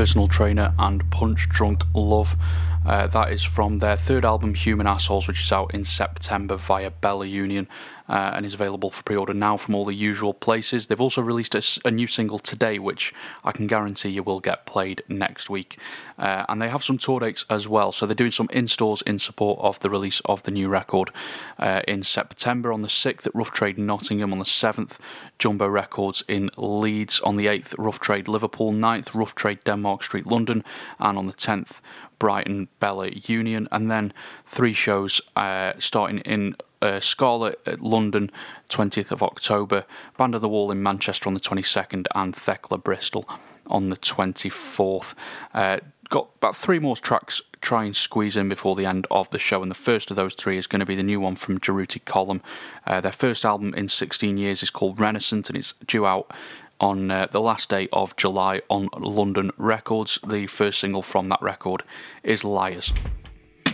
Personal Trainer and Punch Drunk Love. That is from their third album, Human Assholes, which is out in September via Bella Union and is available for pre-order now from all the usual places. They've also released a new single today, which I can guarantee you will get played next week. And they have some tour dates as well, so they're doing some in-stores in support of the release of the new record in September. On the 6th at Rough Trade Nottingham, on the 7th Jumbo Records in Leeds, on the 8th Rough Trade Liverpool, 9th Rough Trade Denmark Street London, and on the 10th Brighton Bella Union. And then 3 shows starting in Scarlet at London, 20th of October, Band of the Wall in Manchester on the 22nd, and Thekla Bristol on the 24th. Got about 3 more tracks try and squeeze in before the end of the show, and the first of those 3 is going to be the new one from Jeruti Column. Their first album in 16 years is called Renaissance, and it's due out on the last day of July on London Records. The first single from that record is Liars.